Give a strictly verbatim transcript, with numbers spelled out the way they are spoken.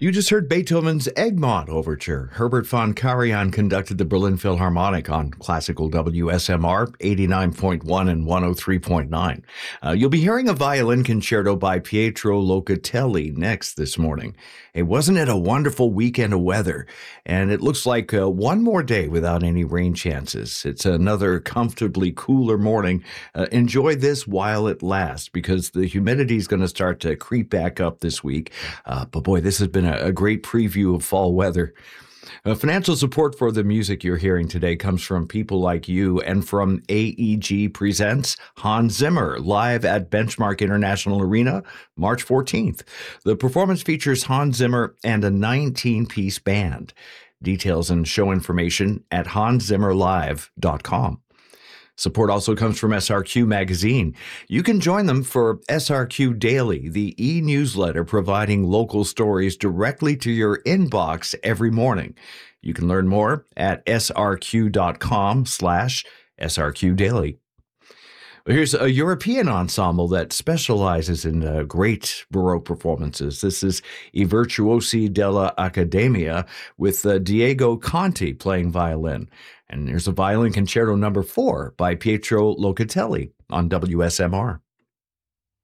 You just heard Beethoven's Egmont Overture. Herbert von Karajan conducted the Berlin Philharmonic on classical W S M R eighty-nine point one and one oh three point nine. Uh, you'll be hearing a violin concerto by Pietro Locatelli next this morning. Hey, wasn't it a wonderful weekend of weather? And it looks like uh, one more day without any rain chances. It's another comfortably cooler morning. Uh, enjoy this while it lasts because the humidity is going to start to creep back up this week. Uh, but boy, this has been a a great preview of fall weather. Uh, financial support for the music you're hearing today comes from people like you and from A E G Presents Hans Zimmer live at Benchmark International Arena, March fourteenth. The performance features Hans Zimmer and a nineteen-piece band. Details and show information at hans zimmer live dot com. Support also comes from S R Q Magazine. You can join them for S R Q Daily, the e-newsletter providing local stories directly to your inbox every morning. You can learn more at srq.com slash SRQ Daily. Here's a European ensemble that specializes in uh, great Baroque performances. This is I Virtuosi della Accademia with uh, Diego Conti playing violin. And there's a violin concerto number four by Pietro Locatelli on W S M R.